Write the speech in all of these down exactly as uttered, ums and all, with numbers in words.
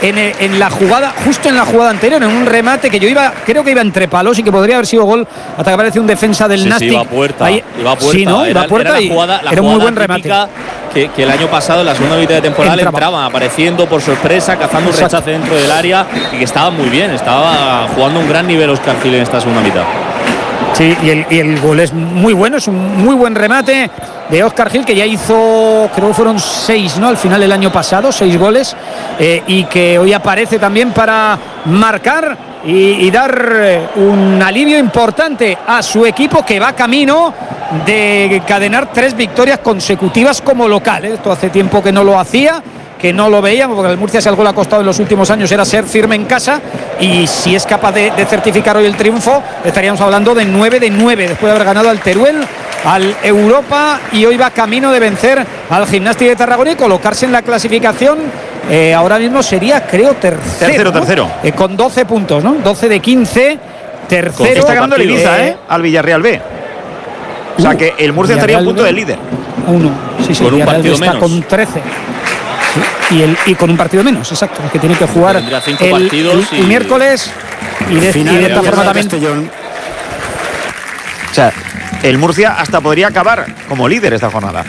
en, en la jugada, justo en la jugada anterior, en un remate que yo iba, creo que iba entre palos y que podría haber sido gol, hasta que apareció un defensa del sí, Nastic. Sí, iba a puerta. Ahí, iba a puerta. Sí, ¿no? Iba a puerta era, y era, la jugada, la era un muy buen remate. Que, que el año pasado, en la segunda mitad de temporada, Entraba. entraban apareciendo por sorpresa, cazando un rechace dentro del área y que estaba muy bien. Estaba jugando un gran nivel Óscar Gil en esta segunda mitad. Sí, y el, y el gol es muy bueno, es un muy buen remate de Óscar Gil, que ya hizo, creo que fueron seis, ¿no? Al final del año pasado, seis goles, eh, y que hoy aparece también para marcar y, y dar eh, un alivio importante a su equipo, que va camino de encadenar tres victorias consecutivas como local, ¿eh? Esto hace tiempo que no lo hacía, que no lo veíamos, porque el Murcia, si algo le ha costado en los últimos años, era ser firme en casa, y si es capaz de, de certificar hoy el triunfo, estaríamos hablando de nueve de nueve, después de haber ganado al Teruel, al Europa, y hoy va camino de vencer al Gimnàstic de Tarragona y colocarse en la clasificación. Eh, ahora mismo sería, creo, tercero. Tercero, ¿no? tercero. Eh, con doce puntos, ¿no? doce de quince, tercero. Está ganando el Ibiza, eh, ¿eh? Al Villarreal B. O sea uh, que el Murcia estaría a punto de líder. Uno, sí, sí, con un Villarreal partido está menos. con trece. Sí, y, el, y con un partido menos, exacto, el que tiene que jugar Tendrá cinco el, partidos el, y... el miércoles y de, Final y de esta de forma también. Castellón. O sea, el Murcia hasta podría acabar como líder esta jornada.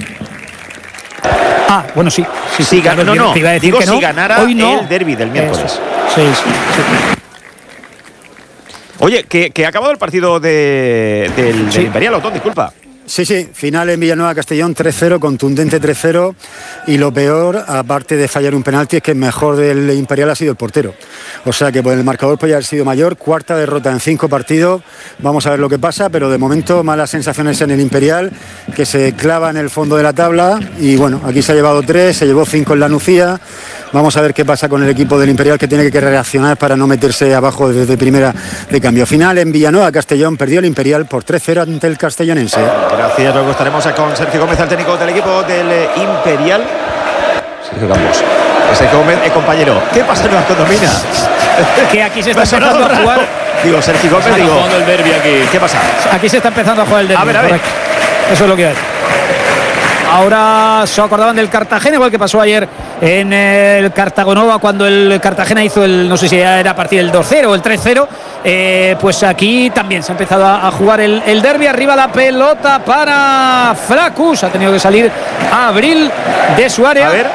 Ah, bueno, sí. sí, Si sí gan- claro, no, no, te iba a decir digo que no. si ganara Hoy no. el derbi del miércoles. Eso. Sí, sí, sí. Oye, que, que ha acabado el partido de, del, Sí. del Imperial, Otón, disculpa. Sí, sí, final en Villanueva Castellón, tres cero, contundente tres cero, y lo peor, aparte de fallar un penalti, es que el mejor del Imperial ha sido el portero. O sea que pues, el marcador puede haber sido mayor, cuarta derrota en cinco partidos, vamos a ver lo que pasa, pero de momento malas sensaciones en el Imperial, que se clava en el fondo de la tabla, y bueno, aquí se ha llevado tres, se llevó cinco en la Nucía, vamos a ver qué pasa con el equipo del Imperial, que tiene que reaccionar para no meterse abajo desde primera de cambio. Final en Villanueva Castellón, perdió el Imperial por tres cero ante el Castellonense. Gracias, luego estaremos con Sergio Gómez, el técnico del equipo del eh, Imperial. Sergio Campos. Sergio Gómez, eh, compañero. ¿Qué pasa en Nueva Condomina? Que aquí se está Me ha sonado empezando a jugar. raro. Digo, Sergio Gómez, Está digo. jugando el derbi aquí. ¿Qué pasa? Aquí se está empezando a jugar el derbi. A ver, a ver. Correcto. Eso es lo que iba a decir. Ahora se acordaban del Cartagena, igual que pasó ayer en el Cartagonova, cuando el Cartagena hizo el, no sé si era a partir del dos cero o el tres cero, eh, pues aquí también se ha empezado a, a jugar el, el derbi. Arriba la pelota para Fracus, ha tenido que salir a Abril de su área. A ver.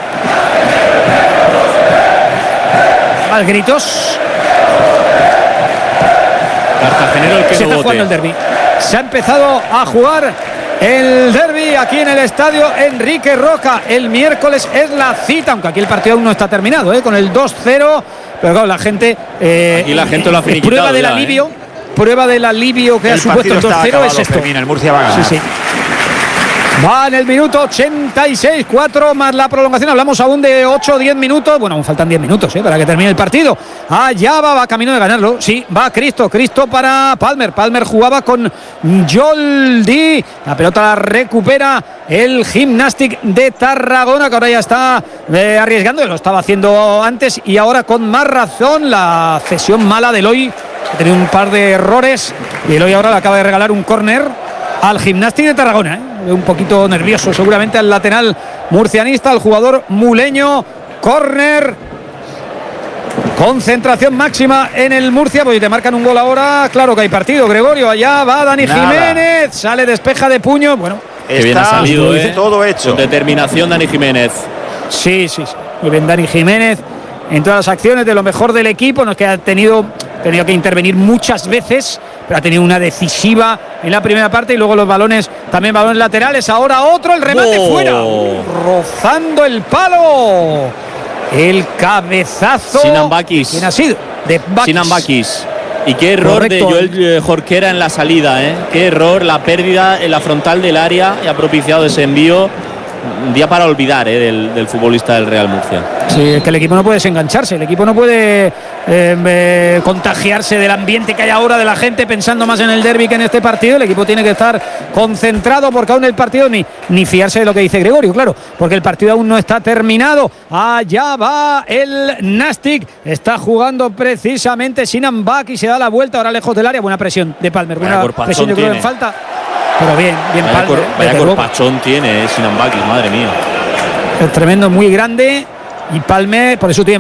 Más gritos. Cartagenero el que Se no está vote. jugando el derbi. Se ha empezado a jugar el derbi aquí en el estadio Enrique Roca. El miércoles es la cita, aunque aquí el partido aún no está terminado, ¿eh? Con el dos cero. Pero claro, la gente. Eh, Aquí la gente lo ha finiquitado Prueba del ya, alivio. ¿eh? Prueba del alivio que El ha supuesto partido el dos está cero acabado, es esto. Fermín, el Murcia va a ganar. Sí, sí. Va en el minuto ochenta y seis, cuatro más la prolongación. Hablamos aún de ocho o diez minutos. Bueno, aún faltan diez minutos ¿eh? para que termine el partido. Allá va, va camino de ganarlo. Sí, va Cristo. Cristo para Palmer. Palmer jugaba con Joldi. La pelota la recupera el Gimnàstic de Tarragona, que ahora ya está eh, arriesgando. Lo estaba haciendo antes y ahora con más razón. La cesión mala de Eloy. Ha tenido un par de errores y Eloy ahora le acaba de regalar un córner al Gimnàstic de Tarragona, ¿eh? Un poquito nervioso seguramente al lateral murcianista, al jugador muleño. Córner, concentración máxima en el Murcia, pues si te marcan un gol ahora, claro que hay partido. Gregorio, allá va Dani Nada. Jiménez, sale, despeja de puño, bueno. Que bien ha Está salido, ¿eh? todo hecho. Con determinación Dani Jiménez. Sí, sí, sí, muy bien Dani Jiménez en todas las acciones, de lo mejor del equipo. No es que ha tenido, tenido que intervenir muchas veces, pero ha tenido una decisiva en la primera parte y luego los balones, también balones laterales. Ahora otro, el remate ¡Oh! fuera, rozando el palo, el cabezazo. Sinan Bakis. ¿Quién ha sido? De Bakis. Sinan Bakis. Y qué error Correcto. de Joel eh, Jorquera en la salida, ¿eh? Qué error, la pérdida en la frontal del área y ha propiciado ese envío. Un día para olvidar, ¿eh? del, del futbolista del Real Murcia. Sí, es que el equipo no puede desengancharse, el equipo no puede eh, eh, contagiarse del ambiente que hay ahora, de la gente pensando más en el derbi que en este partido. El equipo tiene que estar concentrado, porque aún el partido, ni, ni fiarse de lo que dice Gregorio, claro, porque el partido aún no está terminado. Allá va el Nastic, está jugando precisamente Sinan Bakis, se da la vuelta ahora lejos del área. Buena presión de Palmer, Vaya buena corpachón presión, yo creo, tiene. en falta, pero bien, bien Vaya, Palmer, cor, eh, vaya desde luego. corpachón tiene eh, Sinan Bakis, madre mía. Es tremendo, muy grande, y Palmer, por eso tiene